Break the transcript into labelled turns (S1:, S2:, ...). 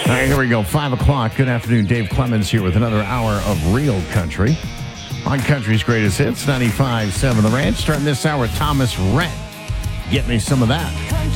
S1: All right, here we go. 5 o'clock. Good afternoon. Dave Clemens here with another hour of Real Country on Country's Greatest Hits, 95.7 The Ranch. Starting this hour, Thomas Rhett. Get me some of that.